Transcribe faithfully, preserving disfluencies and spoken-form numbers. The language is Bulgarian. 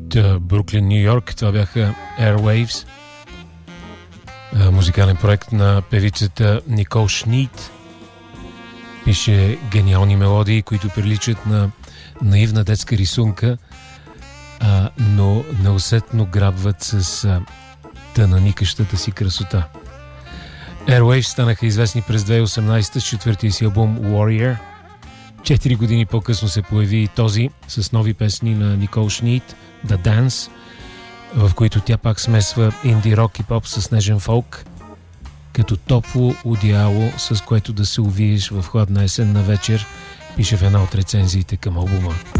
Бруклин, Ню Йорк. Това бяха Airwaves, музикален проект на певицата Никол Шнит. Пише гениални мелодии, които приличат на наивна детска рисунка, а, но неусетно грабват с а, тънаникащата си красота. Airwaves станаха известни през две хиляди и осемнадесета с четвъртия си албум Warrior. Четири години по-късно се появи и този с нови песни на Никол Шнит, The Dance, в които тя пак смесва инди рок и поп с нежен фолк, като топло одеяло, с което да се увиеш в хладна есенна вечер, пише в една от рецензиите към албума.